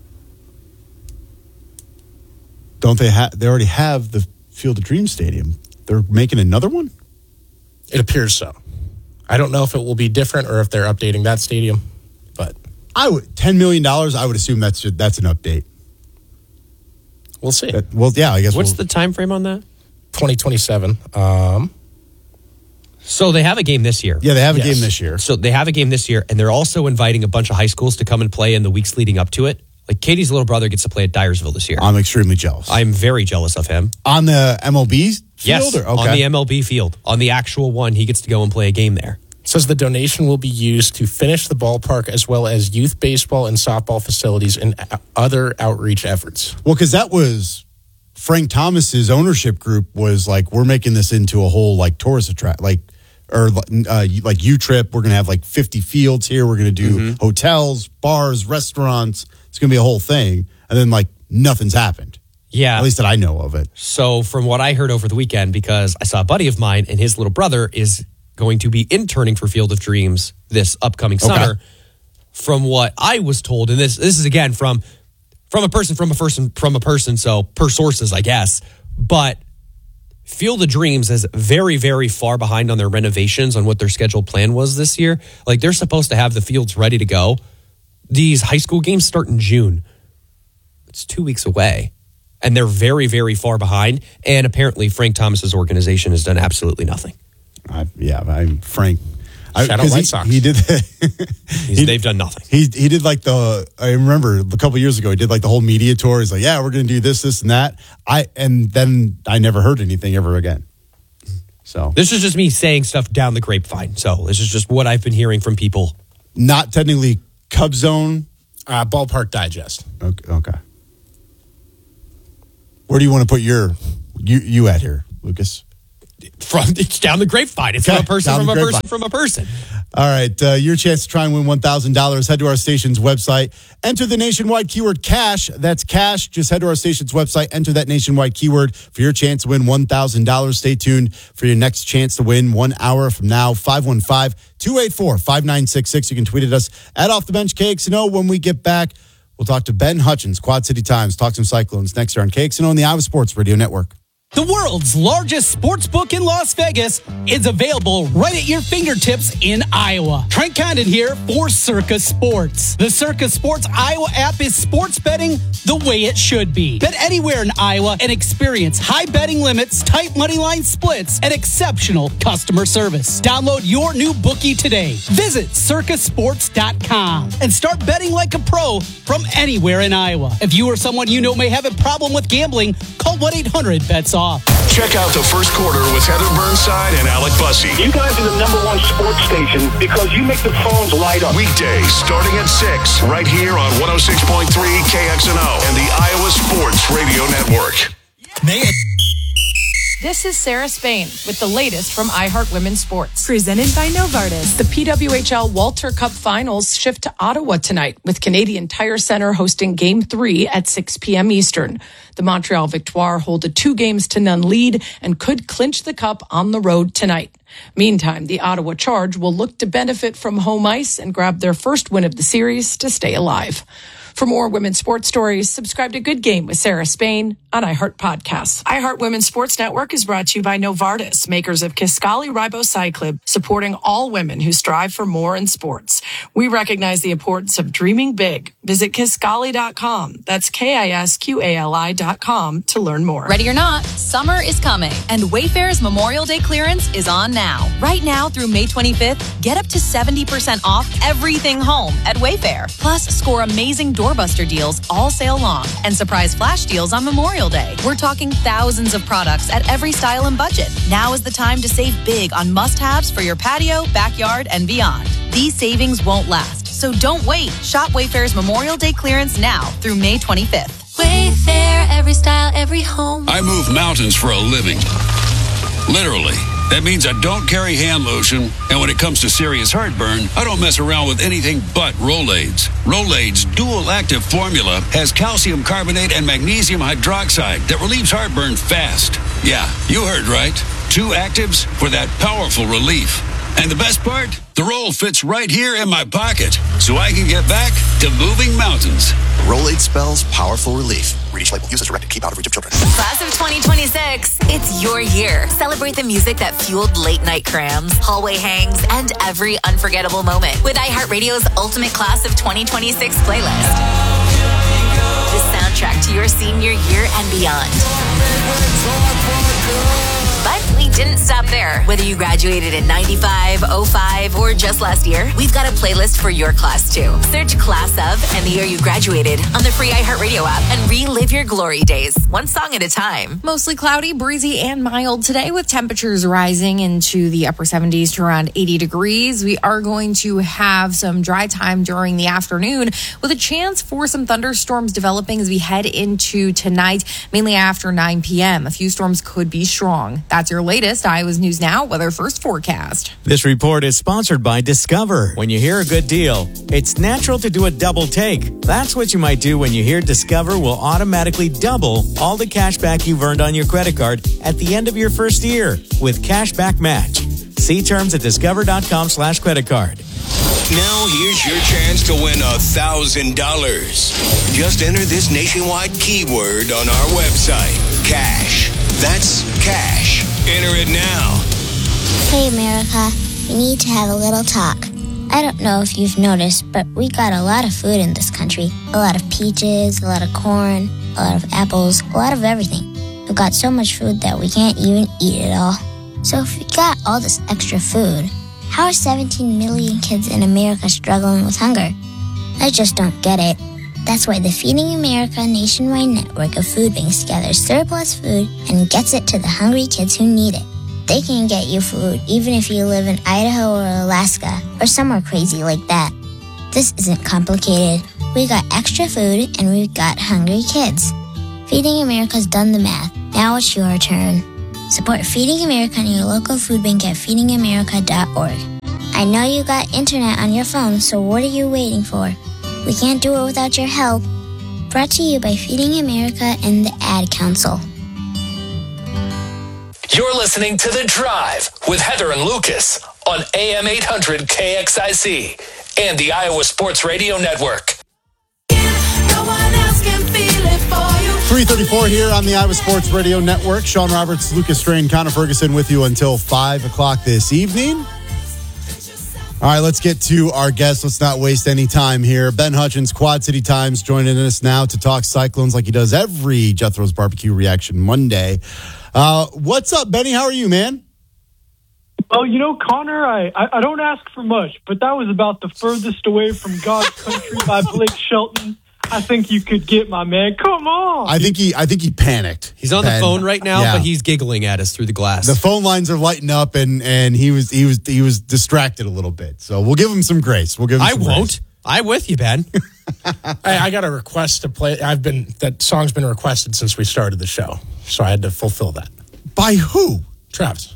Don't they have? They already have the Field of Dreams Stadium. They're making another one? It appears so. I don't know if it will be different or if they're updating that stadium, but I would ten million dollars. I would assume that's that's an update. We'll see. That, well, yeah, I guess. What's we'll, the time frame on that? twenty twenty-seven. Um, so they have a game this year. Yeah, they have a yes. game this year. So they have a game this year, and they're also inviting a bunch of high schools to come and play in the weeks leading up to it. Like Katie's little brother gets to play at Dyersville this year. I'm extremely jealous. I'm very jealous of him. On the M L B field? Yes, or? Okay. on the M L B field. On the actual one, he gets to go and play a game there. Says the donation will be used to finish the ballpark as well as youth baseball and softball facilities and other outreach efforts. Well, because that was Frank Thomas's ownership group was like, we're making this into a whole like tourist attract, like or uh, like U-Trip. We're going to have like fifty fields here. We're going to do mm-hmm. hotels, bars, restaurants. It's going to be a whole thing. And then like nothing's happened. Yeah. At least that I know of it. So from what I heard over the weekend, because I saw a buddy of mine and his little brother is going to be interning for Field of Dreams this upcoming summer. Okay. From what I was told, and this this is again from from a person from a person from a person, so per sources, I guess. But Field of Dreams is very, very far behind on their renovations on what their scheduled plan was this year. Like they're supposed to have the fields ready to go. These high school games start in June. It's two weeks away. And they're very, very far behind. And apparently Frank Thomas's organization has done absolutely nothing. I, yeah, I'm Frank. Shout out White he, Sox. He did. he, they've done nothing. He he did like the. I remember a couple of years ago. He did like the whole media tour. He's like, yeah, we're going to do this, this, and that. I and then I never heard anything ever again. So this is just me saying stuff down the grapevine. So this is just what I've been hearing from people. Not technically Cub Zone Uh, Ballpark Digest. Okay. okay. Where do you want to put your you you at here, Lucas? From it's down the grapevine. It's Okay, from a person down from the a grapevine. person from a person. All right, uh, your chance to try and win one thousand dollars. Head to our station's website. Enter the nationwide keyword cash. That's cash. Just head to our station's website. Enter that nationwide keyword for your chance to win one thousand dollars. Stay tuned for your next chance to win one hour from now. five one five, two eight four, five nine six six. You can tweet at us at Off the Bench K X N O. When we get back, we'll talk to Ben Hutchins, Quad City Times, talk some Cyclones next year on K X N O and the Iowa Sports Radio Network. The world's largest sports book in Las Vegas is available right at your fingertips in Iowa. Trent Condon here for Circa Sports. The Circa Sports Iowa app is sports betting the way it should be. Bet anywhere in Iowa and experience high betting limits, tight money line splits, and exceptional customer service. Download your new bookie today. Visit circa sports dot com and start betting like a pro from anywhere in Iowa. If you or someone you know may have a problem with gambling, call one eight hundred bets off. Check out the first quarter with Heather Burnside and Alec Bussey. You guys are the number one sports station because you make the phones light up. Weekdays starting at six, right here on one oh six point three K X N O and the Iowa Sports Radio Network. This is Sarah Spain with the latest from iHeart Women's Sports. Presented by Novartis. The P W H L Walter Cup Finals shift to Ottawa tonight with Canadian Tire Center hosting Game three at six p.m. Eastern. The Montreal Victoire hold a two games to none lead and could clinch the cup on the road tonight. Meantime, the Ottawa Charge will look to benefit from home ice and grab their first win of the series to stay alive. For more women's sports stories, subscribe to Good Game with Sarah Spain on iHeart Podcasts. iHeart Women's Sports Network is brought to you by Novartis, makers of Kisqali Ribociclib, supporting all women who strive for more in sports. We recognize the importance of dreaming big. Visit Kisqali dot com. That's K I S Q A L I dot com to learn more. Ready or not, summer is coming, and Wayfair's Memorial Day clearance is on now. Right now through May twenty-fifth, get up to seventy percent off everything home at Wayfair. Plus, score amazing doorbuster deals all sale long and surprise flash deals on Memorial Day. We're talking thousands of products at every style and budget. Now is the time to save big on must-haves for your patio, backyard, and beyond. These savings won't last, so don't wait. Shop Wayfair's Memorial Day clearance now through May twenty-fifth. Wayfair, every style, every home. I move mountains for a living. Literally. That means I don't carry hand lotion, and when it comes to serious heartburn, I don't mess around with anything but Rolaids. Rolaids' dual-active formula has calcium carbonate and magnesium hydroxide that relieves heartburn fast. Yeah, you heard right. Two actives for that powerful relief. And the best part? The roll fits right here in my pocket, so I can get back to moving mountains. Rolade spells powerful relief. Read each label. Use as directed. Keep out of reach of children. Class of twenty twenty-six. It's your year. Celebrate the music that fueled late night crams, hallway hangs, and every unforgettable moment with iHeartRadio's Ultimate Class of twenty twenty-six playlist. The soundtrack to your senior year and beyond. But we didn't stop there. Whether you graduated in ninety-five, oh five, or just last year, we've got a playlist for your class too. Search Class of and the year you graduated on the free iHeartRadio app and relive your glory days, one song at a time. Mostly cloudy, breezy, and mild today with temperatures rising into the upper seventies to around eighty degrees. We are going to have some dry time during the afternoon with a chance for some thunderstorms developing as we head into tonight, mainly after nine p.m. A few storms could be strong. That's your latest Iowa's News Now weather first forecast. This report is sponsored by Discover. When you hear a good deal, it's natural to do a double take. That's what you might do when you hear Discover will automatically double all the cash back you've earned on your credit card at the end of your first year with Cashback Match. See terms at discover.com slash credit card. Now here's your chance to win a thousand dollars. Just enter this nationwide keyword on our website. Cash. That's cash. Enter it now. Hey, America. We need to have a little talk. I don't know if you've noticed, but we got a lot of food in this country. A lot of peaches, a lot of corn, a lot of apples, a lot of everything. We've got so much food that we can't even eat it all. So if we got all this extra food, how are seventeen million kids in America struggling with hunger? I just don't get it. That's why the Feeding America nationwide network of food brings together surplus food and gets it to the hungry kids who need it. They can get you food even if you live in Idaho or Alaska or somewhere crazy like that. This isn't complicated. We got extra food and we've got hungry kids. Feeding America's done the math. Now it's your turn. Support Feeding America and your local food bank at feeding america dot org. I know you got internet on your phone, so what are you waiting for? We can't do it without your help. Brought to you by Feeding America and the Ad Council. You're listening to The Drive with Heather and Lucas on A M eight hundred K X I C and the Iowa Sports Radio Network. three thirty-four here on the Iowa Sports Radio Network. Sean Roberts, Lucas Strain, Connor Ferguson with you until five o'clock this evening. All right, let's get to our guests. Let's not waste any time here. Ben Hutchins, Quad City Times, joining us now to talk Cyclones like he does every Jethro's Barbecue Reaction Monday. Uh, what's up, Benny? How are you, man? Well, you know, Connor, I, I, I don't ask for much, but that was about the furthest away from God's country by Blake Shelton I think you could get, my man. Come on. I think he I think he panicked. He's on Ben. the phone right now, Yeah. but he's giggling at us through the glass. The phone lines are lighting up, and and he was he was he was distracted a little bit. So we'll give him some grace. We'll give him I some won't. grace. I'm with you, Ben. I, I got a request to play. I've been that song's been requested since we started the show, so I had to fulfill that. By who? Travis.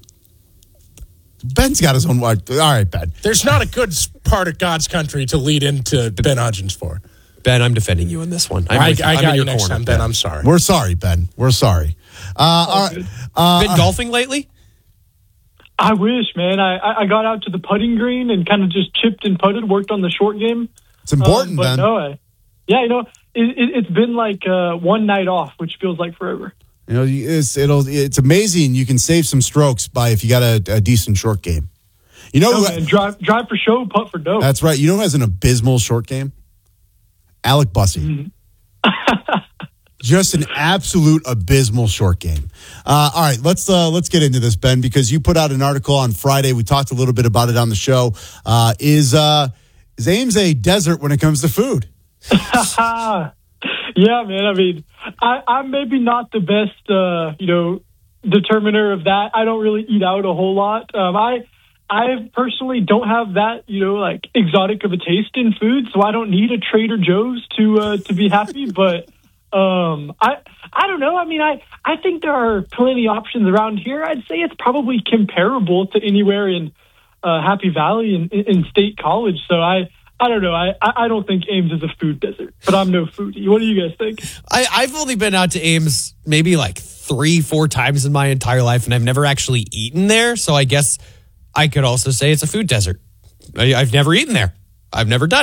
Ben's got his own. All right, Ben. There's not a good part of God's country to lead into Ben Hutchins for. Ben, I'm defending you in this one. I'm I, with you. I I'm got in you your next corner. time, Ben. I'm sorry. We're sorry, Ben. We're sorry. Uh, all right. Uh, Been golfing lately? I wish, man. I, I got out to the putting green and kind of just chipped and putted, worked on the short game. It's important, um, but Ben. No, I, yeah, you know, it, it, it's been like uh, one night off, which feels like forever. You know, it's it'll it's amazing. You can save some strokes by if you got a, a decent short game. You know, No, who, man, drive drive for show, putt for dough. that's right. You know who has an abysmal short game? Alec Bussey. Mm-hmm. Just an absolute abysmal short game. Uh, all right, let's uh, let's get into this, Ben, because you put out an article on Friday. We talked a little bit about it on the show. Uh, is uh, is Ames a desert when it comes to food? Yeah, man. I mean, I, I'm maybe not the best, uh, you know, determiner of that. I don't really eat out a whole lot. Um, I, I personally don't have that, you know, like exotic of a taste in food, so I don't need a Trader Joe's to uh, to be happy. But um, I, I don't know. I mean, I, I think there are plenty of options around here. I'd say it's probably comparable to anywhere in uh, Happy Valley in, in State College. So I. I don't know. I, I don't think Ames is a food desert, but I'm no foodie. What do you guys think? I, I've only been out to Ames maybe like three, four times in my entire life, and I've never actually eaten there. So I guess I could also say it's a food desert. I, I've never eaten there. I've never done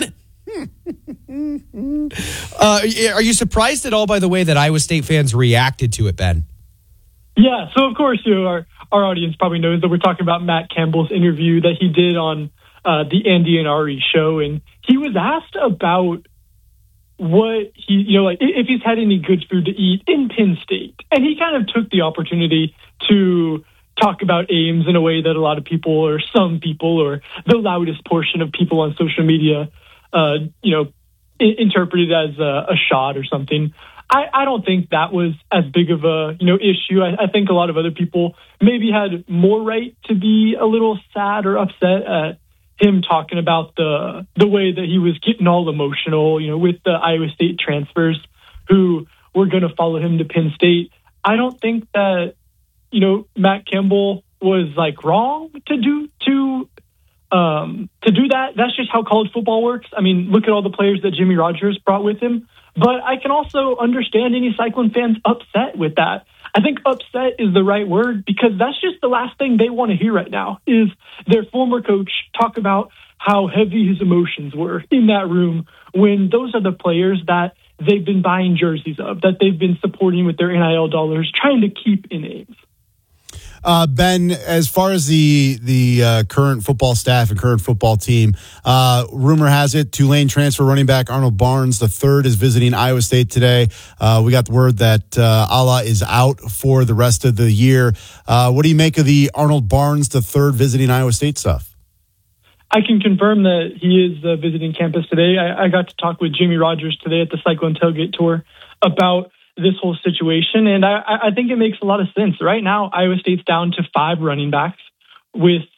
it. uh, are you surprised at all by the way that Iowa State fans reacted to it, Ben? Yeah. So, of course, you know, our, our audience probably knows that we're talking about Matt Campbell's interview that he did on Uh, the Andy and Ari show, and he was asked about what he, you know, like if he's had any good food to eat in Penn State, and he kind of took the opportunity to talk about Ames in a way that a lot of people, or some people, or the loudest portion of people on social media, uh, you know, I- interpreted as a, a shot or something. I, I don't think that was as big of a, you know, issue. I, I think a lot of other people maybe had more right to be a little sad or upset at him talking about the the way that he was getting all emotional, you know, with the Iowa State transfers who were going to follow him to Penn State. I don't think that, you know, Matt Campbell was like wrong to do to um, to do that. That's just how college football works. I mean, look at all the players that Jimmy Rogers brought with him. But I can also understand any Cyclone fans upset with that. I think upset is the right word because that's just the last thing they want to hear right now is their former coach talk about how heavy his emotions were in that room when those are the players that they've been buying jerseys of, that they've been supporting with their N I L dollars, trying to keep in Ames. Uh, Ben, as far as the the uh, current football staff and current football team, uh, rumor has it Tulane transfer running back Arnold Barnes the third is visiting Iowa State today. Uh, we got the word that uh, Allah is out for the rest of the year. Uh, what do you make of the Arnold Barnes the third visiting Iowa State stuff? I can confirm that he is uh, visiting campus today. I, I got to talk with Jimmy Rogers today at the Cyclone Tailgate Tour about this whole situation, and I, I think it makes a lot of sense. Right now, Iowa State's down to five running backs with, uh,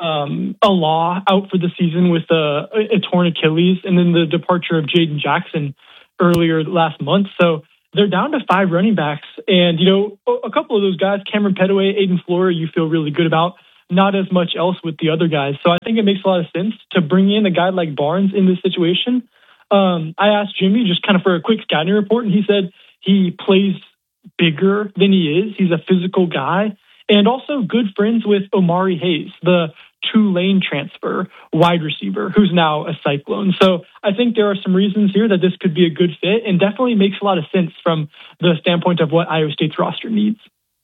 um, a law out for the season with a, a torn Achilles, and then the departure of Jaden Jackson earlier last month. So they're down to five running backs. And, you know, a couple of those guys, Cameron Petaway, Aiden Flora, you feel really good about. Not as much else with the other guys. So I think it makes a lot of sense to bring in a guy like Barnes in this situation. Um, I asked Jimmy just kind of for a quick scouting report, and he said he plays bigger than he is. He's a physical guy, and also good friends with Omari Hayes, the Tulane transfer wide receiver, who's now a Cyclone. So I think there are some reasons here that this could be a good fit, and definitely makes a lot of sense from the standpoint of what Iowa State's roster needs.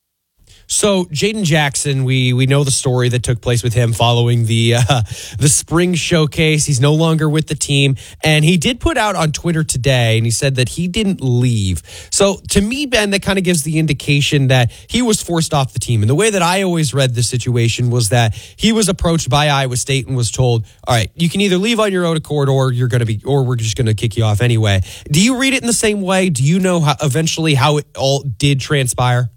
So Jaden Jackson, we we know the story that took place with him following the uh, the spring showcase. He's no longer with the team, and he did put out on Twitter today, and he said that he didn't leave. So to me, Ben, that kind of gives the indication that he was forced off the team. And the way that I always read the situation was that he was approached by Iowa State and was told, "All right, you can either leave on your own accord, or you're going to be, or we're just going to kick you off anyway." Do you read it in the same way? Do you know how eventually how it all did transpire?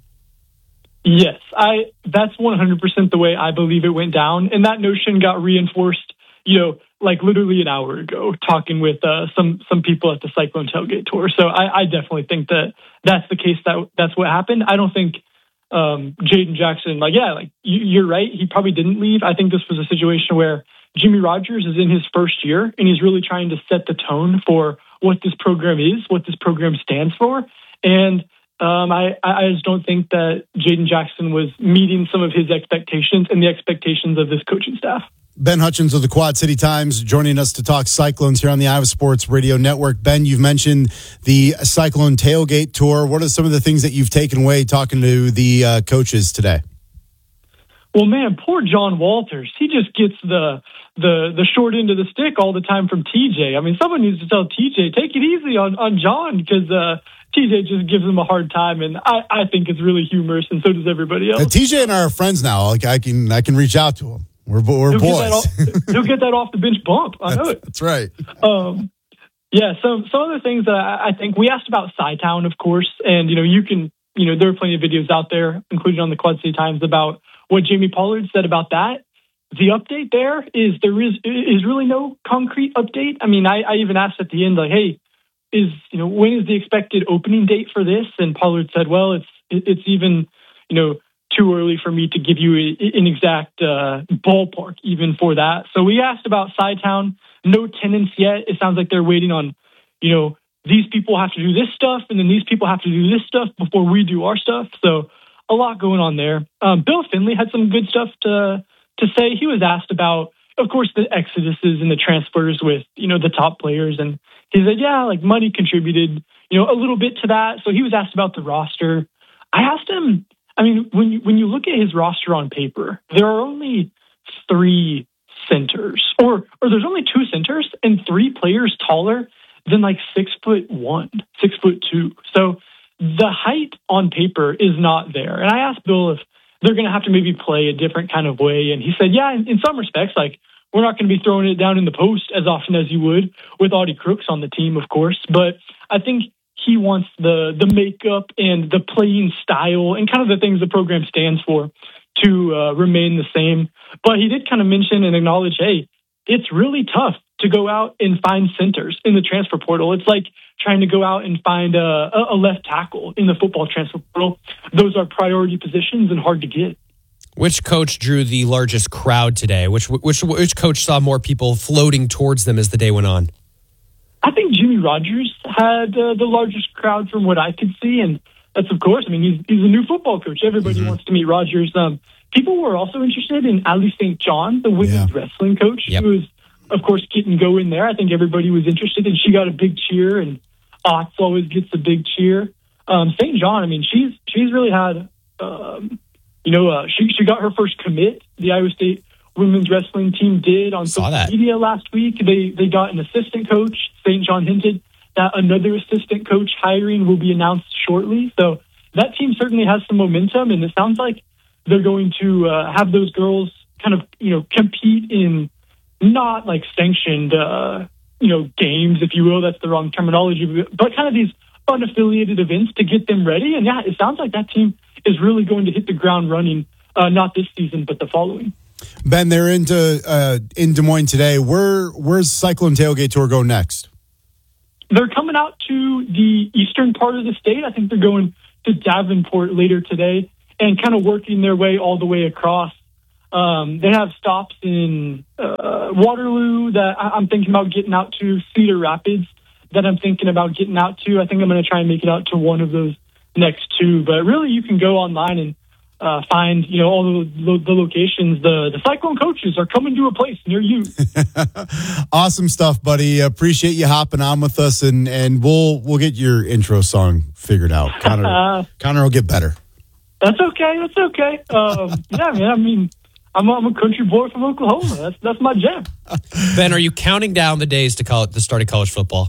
Yes, I. That's one hundred percent the way I believe it went down. And that notion got reinforced, you know, like literally an hour ago, talking with uh, some some people at the Cyclone Tailgate Tour. So I, I definitely think that that's the case, that that's what happened. I don't think um, Jaden Jackson, like, yeah, like you, you're right. He probably didn't leave. I think this was a situation where Jimmy Rogers is in his first year, and he's really trying to set the tone for what this program is, what this program stands for. And Um, I, I just don't think that Jaden Jackson was meeting some of his expectations and the expectations of this coaching staff. Ben Hutchins of the Quad City Times joining us to talk Cyclones here on the Iowa Sports Radio Network. Ben, you've mentioned the Cyclone Tailgate Tour. What are some of the things that you've taken away talking to the uh, coaches today? Well, man, poor John Walters. He just gets the the the short end of the stick all the time from T J. I mean, someone needs to tell T J, take it easy on, on John, because uh, T J just gives him a hard time, and I, I think it's really humorous, and so does everybody else. Uh, T J and I are friends now. Like I can I can reach out to him. We're we're he'll boys. Get that off, he'll get that off the bench bump. I know that's, it. That's right. Um, yeah. So some other things that I, I think we asked about Cytown, of course, and you know you can you know there are plenty of videos out there, including on the Quad City Times, about what Jamie Pollard said about that. The update there is there is is really no concrete update. I mean, I, I even asked at the end, like, hey, is you know when is the expected opening date for this? And Pollard said, well, it's it's even you know too early for me to give you a, an exact uh, ballpark even for that. So we asked about Cytown. No tenants yet. It sounds like they're waiting on you know these people have to do this stuff, and then these people have to do this stuff before we do our stuff. So a lot going on there. Um, Bill Finley had some good stuff to to say. He was asked about, of course, the exoduses and the transfers with, you know, the top players. And he said, yeah, like money contributed, you know, a little bit to that. So he was asked about the roster. I asked him, I mean, when you, when you look at his roster on paper, there are only three centers, or, or there's only two centers and three players taller than like six foot one, six foot two. So the height on paper is not there. And I asked Bill if they're going to have to maybe play a different kind of way. And he said, yeah, in, in some respects, like we're not going to be throwing it down in the post as often as you would with Audie Crooks on the team, of course. But I think he wants the the makeup and the playing style and kind of the things the program stands for to uh, remain the same. But he did kind of mention and acknowledge, hey, it's really tough to go out and find centers in the transfer portal. It's like trying to go out and find a, a left tackle in the football transfer portal. Those are priority positions and hard to get. Which coach drew the largest crowd today? Which which which coach saw more people floating towards them as the day went on? I think Jimmy Rogers had uh, the largest crowd from what I could see, and that's of course. I mean, he's he's a new football coach. Everybody mm-hmm. wants to meet Rogers. Um, people were also interested in Ali Saint John, the women's yeah. wrestling coach, yep. who was, of course, getting going there. I think everybody was interested, and she got a big cheer, and Otts always gets a big cheer. Um, Saint John, I mean, she's she's really had, um, you know, uh, she she got her first commit. The Iowa State women's wrestling team did on social that. media last week. They they got an assistant coach. Saint John hinted that another assistant coach hiring will be announced shortly. So that team certainly has some momentum, and it sounds like they're going to uh, have those girls kind of, you know, compete in not like sanctioned, uh, you know, games, if you will. That's the wrong terminology, but kind of these unaffiliated events to get them ready. And yeah, it sounds like that team is really going to hit the ground running, uh, not this season, but the following. Ben, they're into uh, in Des Moines today. Where where's Cyclone Tailgate Tour go next? They're coming out to the eastern part of the state. I think they're going to Davenport later today and kind of working their way all the way across. Um, they have stops in uh, Waterloo that I- I'm thinking about getting out to, Cedar Rapids that I'm thinking about getting out to. I think I'm going to try and make it out to one of those next two. But really, you can go online and uh, find, you know, all the, the, the locations. The, the Cyclone coaches are coming to a place near you. Awesome stuff, buddy. Appreciate you hopping on with us, and, and we'll we'll get your intro song figured out. Connor, Connor will get better. That's okay. That's okay. Um, yeah, man. I mean, I'm a, I'm a country boy from Oklahoma. That's that's my jam. Ben, are you counting down the days to call it the start of college football?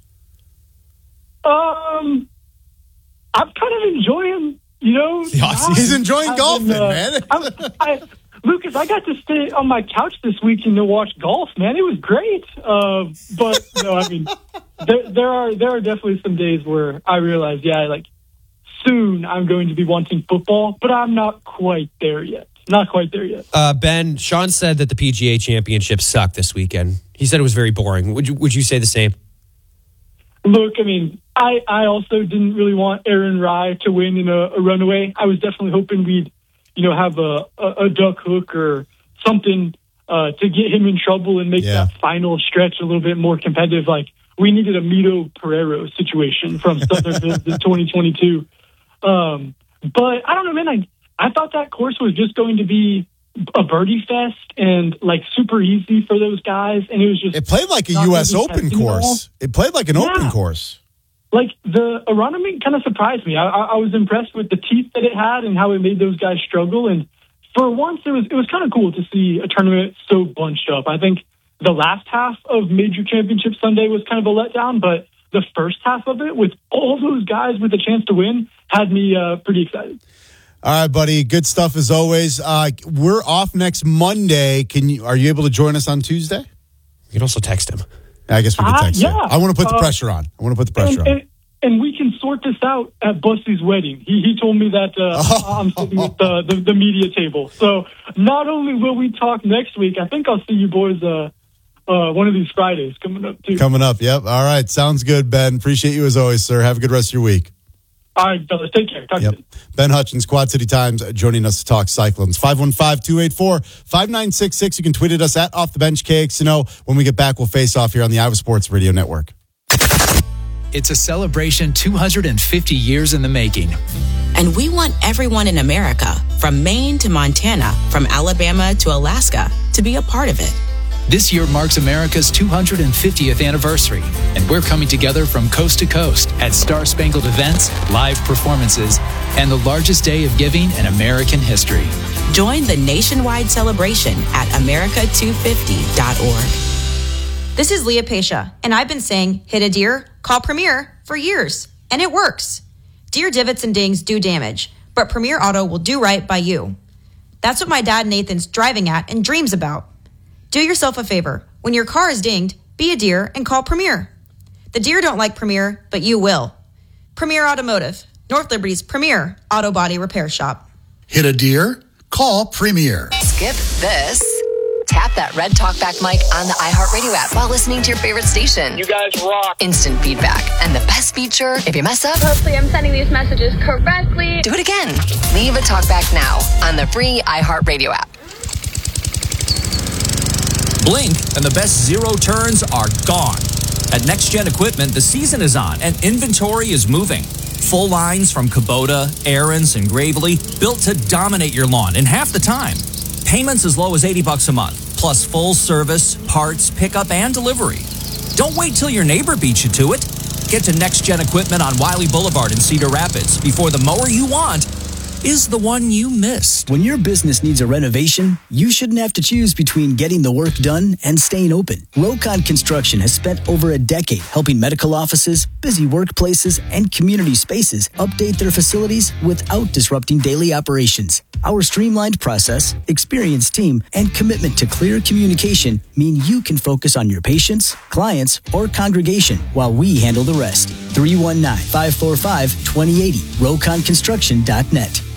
Um, I'm kind of enjoying, you know. He's enjoying I've golfing, been, uh, man. I, I, Lucas, I got to stay on my couch this weekend to watch golf, man. It was great. Uh, but no, I mean, there, there are there are definitely some days where I realize, yeah, like soon I'm going to be wanting football, but I'm not quite there yet. Not quite there yet. Uh, Ben, Sean said that the P G A Championship sucked this weekend. He said it was very boring. Would you Would you say the same? Look, I mean, I, I also didn't really want Aaron Rye to win in a, a runaway. I was definitely hoping we'd, you know, have a, a, a duck hook or something uh, to get him in trouble and make Yeah. that final stretch a little bit more competitive. Like, we needed a Mito Pereiro situation from Southern Hills in twenty twenty-two. Um, but I don't know, man. I, I thought that course was just going to be a birdie fest and like super easy for those guys. And it was just, It played like a not U S really Open testing at all. course. It played like an Yeah. open course. Like the Aronimink kind of surprised me. I, I, I was impressed with the teeth that it had and how it made those guys struggle. And for once, it was it was kind of cool to see a tournament so bunched up. I think the last half of Major Championship Sunday was kind of a letdown, but the first half of it, with all those guys with a chance to win, had me uh, pretty excited. All right, buddy. Good stuff as always. Uh, we're off next Monday. Can you? Are you able to join us on Tuesday? You can also text him. I guess we can Uh, text yeah. him. I want to put the Uh, pressure on. I want to put the pressure and, on. and, and we can sort this out at Busty's wedding. He he told me that uh, I'm sitting with the, the the media table. So not only will we talk next week, I think I'll see you boys uh, uh, one of these Fridays coming up too. Coming up. Yep. All right. Sounds good, Ben. Appreciate you as always, sir. Have a good rest of your week. All right, fellas. Take care. Talk to Yep. you. Ben Hutchins, Quad City Times, joining us to talk Cyclones. five one five, two eight four, five nine six six. You can tweet at us at Off the Bench K X N O. When we get back, we'll face off here on the Iowa Sports Radio Network. It's a celebration two hundred fifty years in the making. And we want everyone in America, from Maine to Montana, from Alabama to Alaska, to be a part of it. This year marks America's two hundred fiftieth anniversary, and we're coming together from coast to coast at Star Spangled events, live performances, and the largest day of giving in American history. Join the nationwide celebration at america two fifty dot org. This is Leah Pasha, and I've been saying hit a deer, call Premier for years, and it works. Deer divots and dings do damage, but Premier Auto will do right by you. That's what my dad Nathan's driving at and dreams about. Do yourself a favor. When your car is dinged, be a deer and call Premier. The deer don't like Premier, but you will. Premier Automotive, North Liberty's premier auto body repair shop. Hit a deer? Call Premier. Skip this. Tap that red talkback mic on the iHeartRadio app while listening to your favorite station. You guys rock. Instant feedback. And the best feature, if you mess up, Hopefully I'm sending these messages correctly. do it again. Leave a talkback now on the free iHeartRadio app. Blink and the best zero turns are gone. At Next Gen Equipment, the season is on and inventory is moving. Full lines from Kubota, Aaron's, and Gravely, built to dominate your lawn in half the time. Payments as low as eighty bucks a month, plus full service, parts, pickup, and delivery. Don't wait till your neighbor beats you to it. Get to Next Gen Equipment on Wiley Boulevard in Cedar Rapids before the mower you want is the one you missed. When your business needs a renovation, you shouldn't have to choose between getting the work done and staying open. Rokon Construction has spent over a decade helping medical offices, busy workplaces, and community spaces update their facilities without disrupting daily operations. Our streamlined process, experienced team, and commitment to clear communication mean you can focus on your patients, clients, or congregation while we handle the rest. three one nine, five four five, two zero eight zero, rokon construction dot net.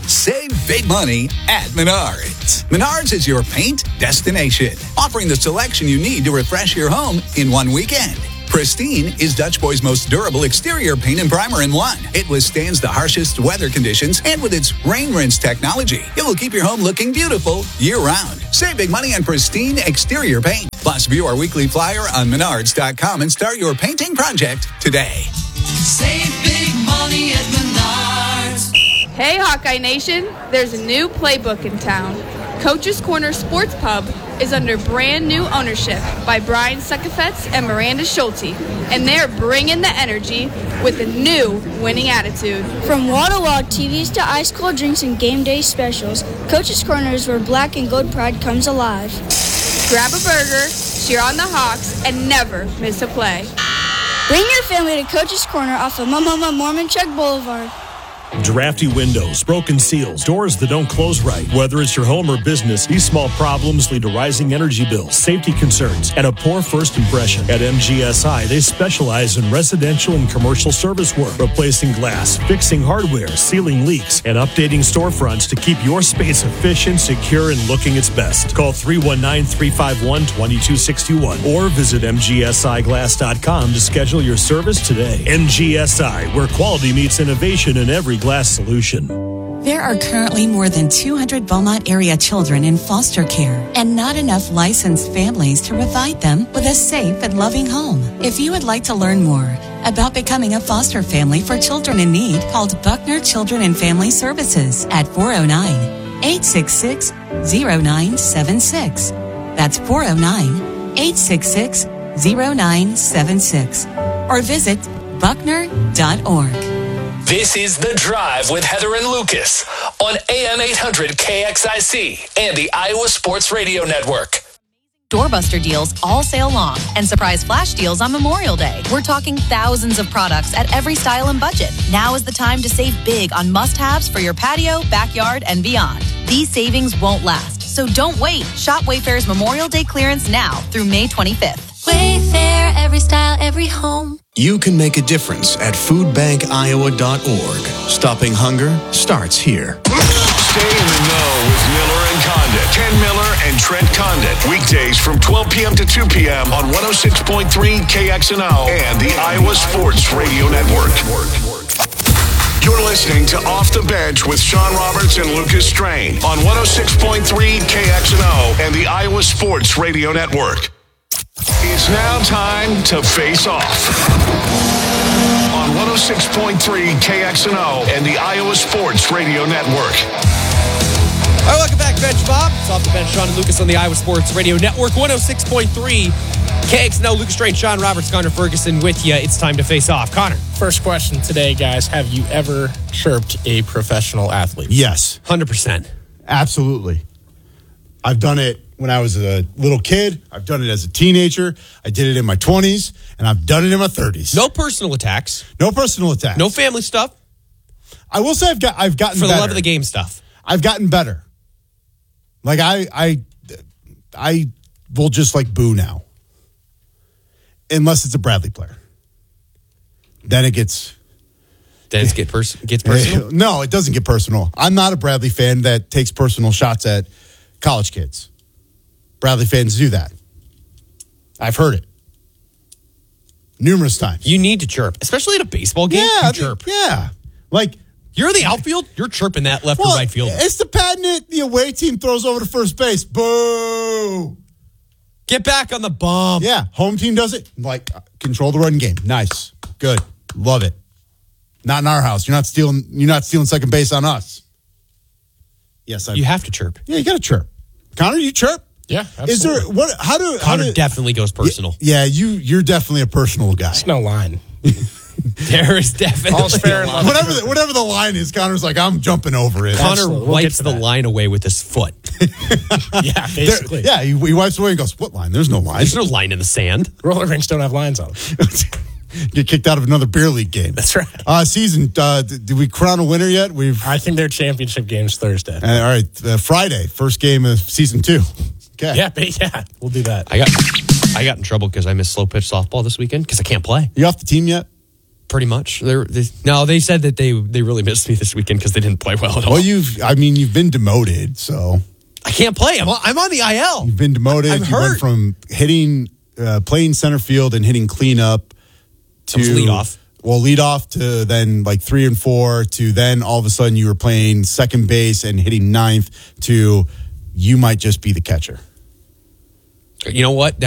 Save big money at Menards. Menards is your paint destination, offering the selection you need to refresh your home in one weekend. Pristine is Dutch Boy's most durable exterior paint and primer in one. It withstands the harshest weather conditions, and with its rain rinse technology, it will keep your home looking beautiful year-round. Save big money on Pristine exterior paint. Plus, view our weekly flyer on menards dot com and start your painting project today. Save big money at Menards. Hey, Hawkeye Nation, there's a new playbook in town. Coach's Corner Sports Pub is under brand new ownership by Brian Suckafetz and Miranda Schulte, and they're bringing the energy with a new winning attitude. From wall-to-wall T Vs to ice cold drinks and game day specials, Coach's Corner is where black and gold pride comes alive. Grab a burger, cheer on the Hawks, and never miss a play. Bring your family to Coach's Corner off of Mama Mormon Chuck Boulevard. Drafty windows, broken seals, doors that don't close right. Whether it's your home or business, these small problems lead to rising energy bills, safety concerns, and a poor first impression. At M G S I, they specialize in residential and commercial service work, replacing glass, fixing hardware, sealing leaks, and updating storefronts to keep your space efficient, secure, and looking its best. Call three one nine, three five one, two two six one or visit M G S I glass dot com to schedule your service today. M G S I, where quality meets innovation in every glass solution. There are currently more than two hundred Beaumont area children in foster care and not enough licensed families to provide them with a safe and loving home. If you would like to learn more about becoming a foster family for children in need, call Buckner Children and Family Services at four oh nine, eight six six, oh nine seven six. That's four oh nine, eight six six, oh nine seven six. Or visit buckner dot org. This is The Drive with Heather and Lucas on A M eight hundred K X I C and the Iowa Sports Radio Network. Doorbuster deals all sale long and surprise flash deals on Memorial Day. We're talking thousands of products at every style and budget. Now is the time to save big on must-haves for your patio, backyard, and beyond. These savings won't last, so don't wait. Shop Wayfair's Memorial Day clearance now through May twenty-fifth. Wayfair, every style, every home. You can make a difference at food bank iowa dot org. Stopping hunger starts here. Stay in the know with Miller and Condit. Ken Miller and Trent Condit. Weekdays from twelve p.m. to two p.m. on one oh six point three K X N O and the Iowa Sports Radio Network. You're listening to Off the Bench with Sean Roberts and Lucas Strain on one oh six point three K X N O and the Iowa Sports Radio Network. It's now time to face off on one oh six point three K X N O and the Iowa Sports Radio Network. All right, welcome back, Bench Bob. It's Off the Bench, Sean and Lucas on the Iowa Sports Radio Network, one oh six point three K X N O. Lucas Strain, Sean Roberts, Connor Ferguson with you. It's time to face off. Connor. First question today, guys. Have you ever chirped a professional athlete? Yes. one hundred percent. Absolutely. I've done it when I was a little kid. I've done it as a teenager. I did it in my twenties, and I've done it in my thirties. No personal attacks. No personal attacks. No family stuff. I will say I've got I've gotten for the better. love of the game stuff. I've gotten better. Like I I I will just like boo now. Unless it's a Bradley player. Then it gets Then it get pers- gets personal? No, it doesn't get personal. I'm not a Bradley fan that takes personal shots at college kids. Bradley fans do that. I've heard it numerous times. You need to chirp, especially at a baseball game. Yeah, you I mean, chirp. Yeah, like you're in the outfield. You're chirping that left well, or right field. It's the patent the away team throws over to first base. Boo! Get back on the bump. Yeah, home team does it. Like control the run game. Nice, good, love it. Not in our house. You're not stealing. You're not stealing second base on us. Yes, I. You have to chirp. Yeah, you got to chirp. Connor, you chirp. Yeah, absolutely. Is there what? How do Connor how do, definitely goes personal? Yeah, you you're definitely a personal guy. There's no line. There is definitely All's fair a in line. love. Whatever the, whatever the line is, Connor's like, I'm jumping over it. Connor Absolutely. We'll wipes get the to that. line away with his foot. Yeah, basically. There, yeah, he, he wipes away and goes, "What line? There's no line. There's no line in the sand." Roller rinks don't have lines on them. Get kicked out of another beer league game. That's right. Uh, season. Uh, did, did we crown a winner yet? We've. I think their championship game's Thursday. Uh, all right, uh, Friday, first game of season two. Okay. Yeah, but yeah, we'll do that. I got I got in trouble because I missed slow pitch softball this weekend because I can't play. You off the team yet? Pretty much. They're, they, no, they said that they they really missed me this weekend because they didn't play well at all. Well, you've, I mean, you've been demoted, so. I can't play. I'm on, I'm on the I L. You've been demoted. I'm you hurt. went from hitting, uh, playing center field and hitting cleanup to lead off. Well, lead off to then like three and four to then all of a sudden you were playing second base and hitting ninth to you might just be the catcher. You know what?